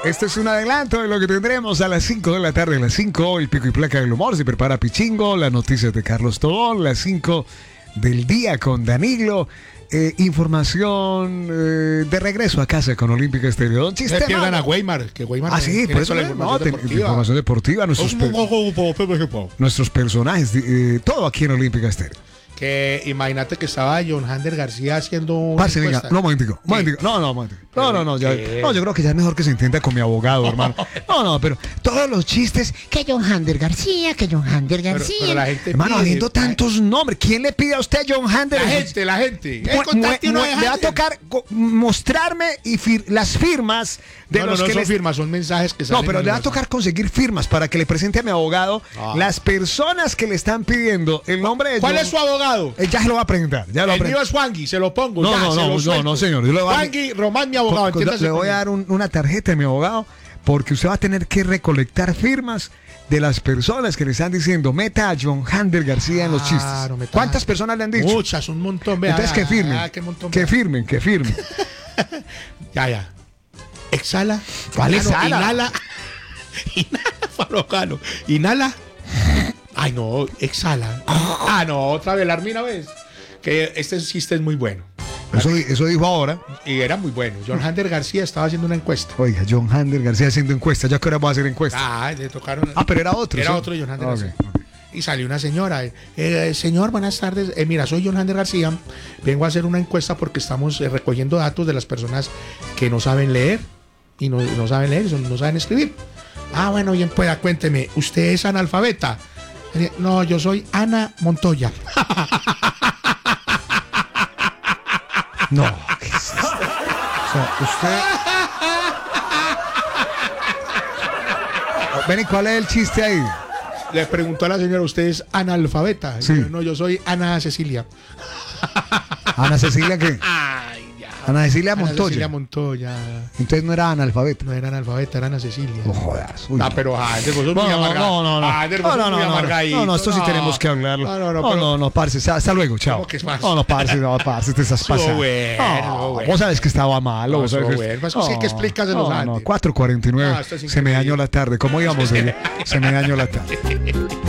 Este es un adelanto de lo que tendremos a las 5 de la tarde. A las 5, el pico y placa del humor. Se prepara Pichingo, las noticias de Carlos Tobón. Las 5 del día con Danilo. Información de regreso a casa con Olímpica Estéreo. Don Chiste. No pierdan a Weimar, que Weimar sí, por eso la información deportiva. Nuestros personajes, todo aquí en Olímpica Estéreo. Que imagínate que estaba John Hander García haciendo una Parce, venga, encuesta. No, momentico. No, yo creo que ya es mejor que se entienda con mi abogado, hermano. No, pero todos los chistes que John Hander García. Pero la gente Hermano, pide, habiendo tantos nombres, ¿quién le pide a usted John Hander? La gente. Le va a tocar mostrarme las firmas de los que son firmas, son mensajes que salen. No, pero le va a tocar conseguir firmas para que le presente a mi abogado las personas que le están pidiendo el nombre de ¿Cuál es su abogado? Ya se lo va a presentar. El mío es Juangui, se lo pongo. No, señor. Juangui, Román, mi abogado. Le voy a dar una tarjeta a mi abogado porque usted va a tener que recolectar firmas de las personas que le están diciendo meta a John Hander García en los chistes. ¿Cuántas personas le han dicho? Muchas, un montón. Entonces que firmen. Que firmen. Ya. Exhala. ¿Cuál exhala? Inhala, Farojano. Inhala. Ay, no, exhala. No, otra vez, la Armina, ¿ves? Que este chiste es muy bueno. Eso dijo ahora. Y era muy bueno. John Hander García estaba haciendo una encuesta. Oiga, John Hander García haciendo encuesta. ¿Ya que ahora voy a hacer encuesta? Le tocaron. Pero era otro. Era otro John Hander García. Y salió una señora. Señor, buenas tardes. Mira, soy John Hander García. Vengo a hacer una encuesta porque estamos recogiendo datos de las personas que no saben leer. Y no saben leer, no saben escribir. Bueno, bien, pues cuénteme. ¿Usted es analfabeta? No, yo soy Ana Montoya. No. O sea, usted. Ven, ¿y cuál es el chiste ahí? Le preguntó a la señora, ¿usted es analfabeta? Sí. No, yo soy Ana Cecilia. ¿Ana Cecilia qué? Ay, ya. Ana Cecilia Montoya. Ana Cecilia Montoya. Entonces no era analfabeta. No era analfabeta, era Ana Cecilia. No jodas. Pero Hander, vos sos muy amargado. No, esto sí tenemos que hablarlo. No, parce. Hasta luego, chao. ¿Cómo que es parce? Parce, te estás pasando. Bueno. Vos sabes que estaba malo. Eso sí que explicas de los Andes. 4:49. Se me dañó la tarde. ¿Cómo íbamos? Se me dañó la tarde.